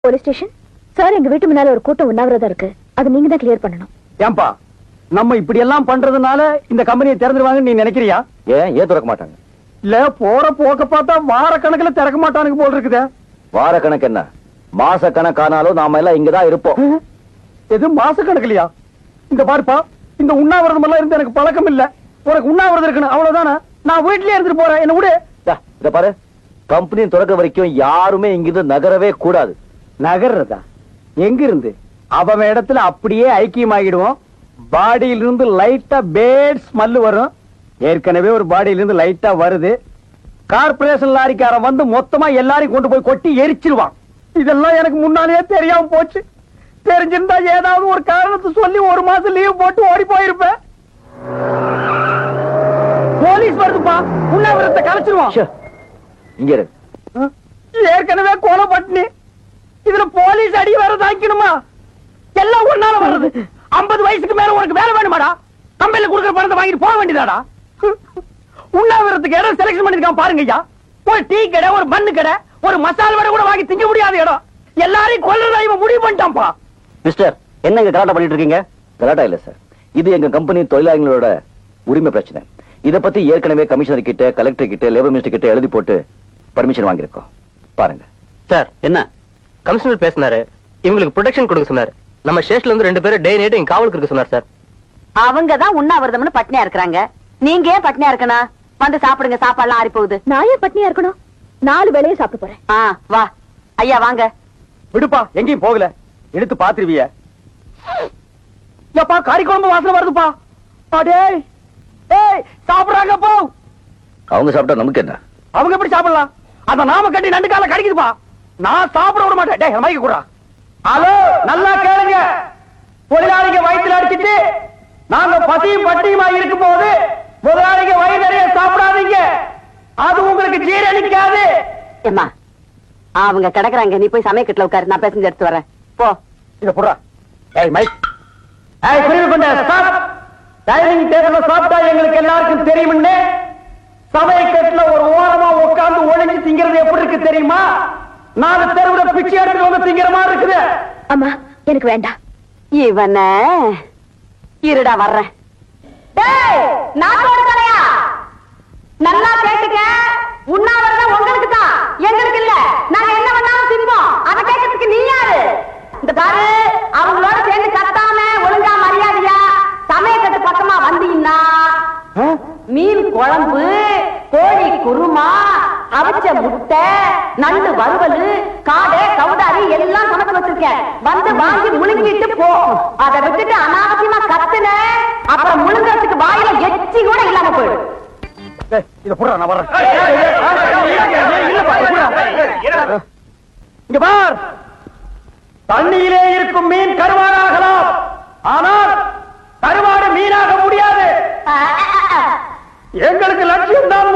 Police station sir, எங்க வீட்டு முன்னால ஒரு கூட்டம் உண்ணாவிரதம் இருக்கு. அது நீங்க தான் கிளியர் பண்ணணும். ஏன்பா நம்ம இப்படி எல்லாம் பண்றதுனால இந்த கம்பெனியை திறந்துருவாங்கன்னு நீ நினைக்கிறியா? ஏன் திறக்க மாட்டாங்க? இல்ல போற போக்க பார்த்தா வார கணக்குல திறக்க மாட்டானுங்க போல் இருக்குதே. வார கணக்கு என்ன, மாச கணக்கானாலும் நாம எல்லாம் இங்கதான் இருப்போம். எது மாச கணக்குலையா? இந்த பாருப்பா, இந்த உண்ணாவிரதம் எல்லாம் இருந்து எனக்கு பழக்கம் இல்ல. உனக்கு உண்ணாவிரதம் இருக்கணும் அவ்வளவுதானே. நான் வீட்லயே இருந்துட்டு போறேன், என்ன விடு. இத பாரு, கம்பெனி திறக்க வரைக்கும் யாருமே இங்கிருந்து நகரவே கூடாது. நகர்றதா? எங்க இருந்து? அவன் இடத்துல அப்படியே ஐக்கியமாகிடுவோம். பாடியில இருந்து லைட்டா பேட் ஸ்மெல் வரும். ஏற்கனவே ஒரு பாடியில இருந்து லைட்டா வருது. கார்பரேஷன் லாரிக்காரன் வந்து மொத்தமா எல்லாரையும் கொண்டு போய் கொட்டி எரிச்சிருவான். இதெல்லாம் எனக்கு முன்னாலேயே தெரியாம போச்சு. தெரிஞ்சிருந்தா ஏதாவது ஒரு காரணத்தை சொல்லி ஒரு மாசம் லீவ் போட்டு ஓடி போயிருப்பேன். போலீஸ் வருதுப்பா, உண்ணாவிரதத்தை கலைச்சிருவான். இங்க இரு. ஏற்கனவே கொலை பட்டினி, இதுல போலீஸ் அடி வேற தாக்கணுமா? எல்லாம் ஒன்னால வர்றது. 50 வயசுக்கு மேல உனக்கு வேலை வேணுமாடா? கம்பெனில கொடுக்குற பணத்தை வாங்கிட்டு போக வேண்டியதாடா. உண்ணாவிரதத்துக்கு இடம் செலக்ஷன் பண்ணிருக்கான் பாருங்க ஐயா. ஒரு டீ கடை, ஒரு மண்ணு கடை, ஒரு மசாலா வடை கூட வாங்கி திங்க முடியாத இடம். எல்லாரையும் கொல்றதா இவன் முடிவு பண்ணிட்டான்ப்பா. மிஸ்டர், என்ன இங்க கலாட்டா பண்ணிட்டு இருக்கீங்க? கலாட்டா இல்ல சார், இது எங்க கம்பெனி தொழிலாளர்களோட உரிமை பிரச்சனை. இத பத்தி ஏற்கனவே கமிஷனர் கிட்ட, கலெக்டர் கிட்ட, லேபர் மினிஸ்டர் கிட்ட எழுதி போட்டு பர்மிஷன் வாங்கியிருக்கோம். பாருங்க சார். என்ன கமிஷனர் பேசினாரு, இவங்களுக்கு ப்ரொடெக்ஷன் கொடுக்க சொன்னாரு. நம்ம ஸ்டேஷன்ல இருந்து 2 பேரும் டே நைட் இங்க காவலுக்கு இருக்க சொன்னார் சார். அவங்க தான் உண்ணாவிரதம்னு பட்னியா இருக்கிறாங்க. நீங்க ஏன் பட்னியா இருக்கணும்? வந்து சாப்பிடுங்க, சாப்பாடுலாம் ஆறி போகுது. நான் ஏன் பட்னியா இருக்கணும்? 4 வேளையும் சாப்பிட்டு போறேன். வா ஐயா வாங்க. விடுப்பா, எங்கேயும் போகல. எடுத்து பாத்துருவிய. ஏப்பா, கறி குழம்பு வாசனை வருதுப்பா. அடே ஏய், சாப்பிடுறாங்க போ. அவங்க சாப்பிட்டா நமக்கு என்ன? அவங்க எப்படி சாப்பிடலாம்? அத நாம கட்டி நண்டு கால கடிக்குதுப்பா. நான் சாப்பிட விட மாட்டேன். டேய் மைக்க குடுறா. ஹலோ, நல்லா கேளுங்க. தொழிலாளிங்க வயித்துல அடிச்சிட்டு நாங்க பசியும் பட்டியுமா இருக்கும் போது முதலாளிங்க வயிறு நிறைய சாப்பிடாதீங்க. அது உங்களுக்கு ஜீரணிக்காது. ஏம்மா, அவங்க கிடக்குறாங்க, நீ போய் சமயக்கட்டுல உட்காரு, நான் பேசஞ்சு எடுத்து வரேன். போ. இத புடுறா. ஏய் மைக், ஏய் புரியுது கொண்ட ஸ்டாப். டைனிங் டேபிள்ல சாப்பிட்டா எங்களுக்கு எல்லாருக்கும் தெரியும்னு சமயக்கட்டுல ஒரு ஓரமா உட்கார்ந்து ஒளிஞ்சு திங்கிறது எப்படி இருக்கு தெரியுமா? 4 தெருவுல பிச்சை எடுத்து வந்து திங்கிற மாதிரி இருக்குது. அம்மா, எனக்கு வேண்டாம். இவன இருடா வர்றேன். நாட்டோட தலையா, நல்லா கேட்டுக்க. உண்ணாவிரதம் உங்களுக்கு தான், எங்களுக்கு இல்ல. நாங்க என்ன பண்ணாலும் தின்போம். அதை கேட்கறதுக்கு நீ யாரு? இந்த பாரு, அவங்களோட சேர்ந்து கத்தாம ஒழுங்கா மரியாதையா சமயக்கட்டு பக்கமா வந்தீங்கன்னா மீன் குழம்பு, கோழி குருமா, அவிச்ச முட்டை, நண்டு வறுவல், காடை, கவுடாரி எல்லாம் சமைச்சு வச்சிருக்கேன். வந்து வாங்கி முழுங்கிட்டு போ. அதை விட்டுட்டு அனாவசியமா கத்துன, அப்புறம் முழுங்கிறதுக்கு வாயில எச்சி கூட இல்லாம போயிடும். இத புடுறா, நான் வர்றேன். இங்க பார், தண்ணியிலே இருக்கும் மீன் கருவாடாகலாம், ஆனால் கருவாடு மீனாக முடியாது. எங்களுக்கு லட்சியம் தான்